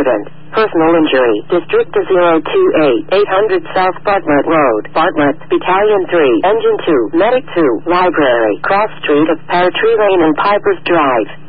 Accident. Personal injury. District 028, 800 South Bartlett Road, Bartlett, Battalion 3, Engine 2, Medic 2, Library, Cross Street of Pear Tree Lane and Pipers Drive.